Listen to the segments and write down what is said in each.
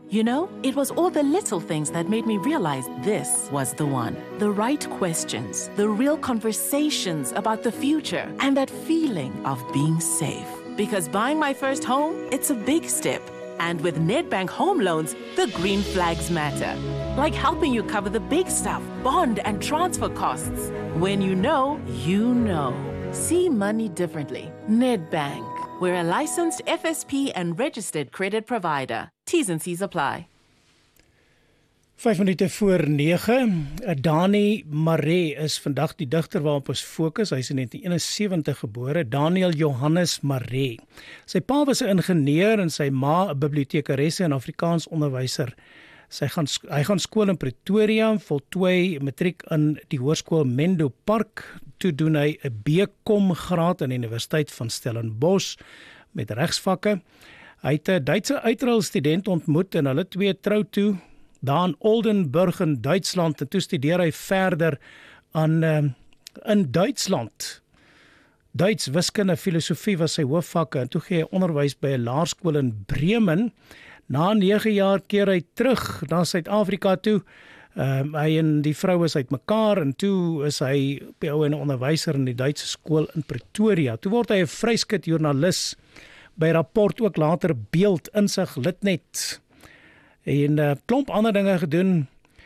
You know, it was all the little things that made me realize this was the one. The right questions, the real conversations about the future, and that feeling of being safe. Because buying my first home, it's a big step. And with Nedbank Home Loans, the green flags matter. Like helping you cover the big stuff, bond and transfer costs. When you know, you know. See money differently. Nedbank. We're a licensed FSP and registered credit provider. T's and C's apply. 9:05. Dani Maree is vandag die digter waarop ons fokus. Hy is in 1971 gebore, Daniel Johannes Maree. Sy pa was 'n ingenieur en sy ma 'n bibliotekaresse en Afrikaans onderwyser. Hy gaan skool in Pretoria, voltooi matriek in die hoërskool Menlo Park. Toe doen hy 'n BCom graad aan die Universiteit van Stellenbosch met regsvakke. Hy het 'n Duitse uitruilstudent ontmoet en hulle twee trou toe daar in Oldenburg in Duitsland, en toe studeer hy verder in Duitsland. Duits, wiskunde, filosofie was sy hoofvakke, en toe gee hy onderwys by 'n laerskool in Bremen. Na 9 jaar keer hy terug na Suid-Afrika toe. Hy en die vrou is uitmekaar, en toe is hy op die ou en 'n onderwyser in die Duitse skool in Pretoria. Toe word hy 'n vryskut joernalis by Rapport, ook later Beeld, Insig, Litnet. En klomp ander dinge gedoen,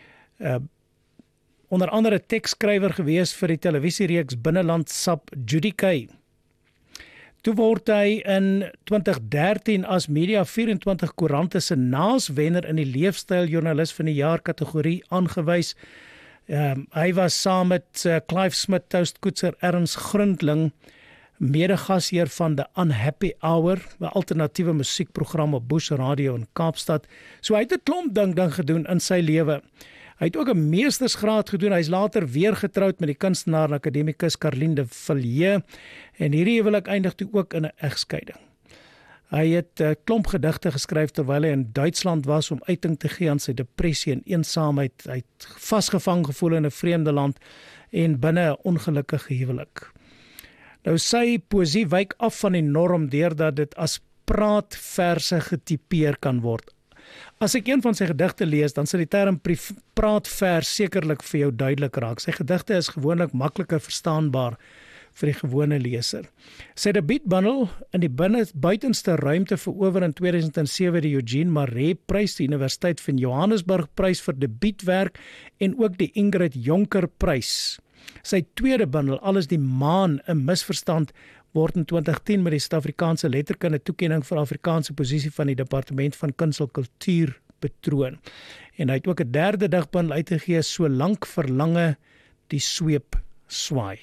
onder andere tekskrywer gewees vir die televisiereeks Binneland Sub Judice. Toe word hy in 2013 as Media 24 koerante se naaswenner in die leefstyljoernalis van die jaar kategorie aangewys. Hy was saam met Clive Smith, Toastkoetser, Ernst Grundling, mede-gasheer van The Unhappy Hour, 'n alternatiewe musiekprogram op Bush Radio in Kaapstad. So hy het 'n klomp ding gedoen in sy lewe. Hy het ook 'n meestersgraad gedoen. Hy is later weer getroud met die kunstenaar en akademikus Carline de Villiers, en hierdie huwelik eindig toe ook in 'n egskeiding. Hy het 'n klomp gedigte geskryf terwyl hy in Duitsland was om uiting te gee aan sy depressie en eensaamheid. Hy het vasgevang gevoel in 'n vreemde land en binne 'n ongelukkige huwelik. Nou sy poësie wyk af van die norm deurdat dit as praatverse getipeer kan word. As ek een van sy gedigte lees, dan sal die term praatvers sekerlik vir jou duidelik raak. Sy gedigte is gewoonlik makliker verstaanbaar vir die gewone leser. Sy debuutbundel in die buitenste ruimte verower in 2007 die Eugene Maree Prys, die Universiteit van Johannesburg Prys vir debuutwerk en ook die Ingrid Jonker Prys. Sy tweede bundel, Alles die Maan, 'n misverstand, word in 2010 met die Suid-Afrikaanse letterkunde toekenning vir Afrikaanse posisie van die Departement van Kuns en Kultuur betroon. En hy het ook 'n derde digbundel uitgegee, Solank verlange die sweep swaai.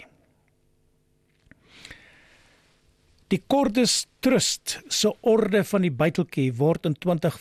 Die Cordus Trust se orde van die buiteltjie word in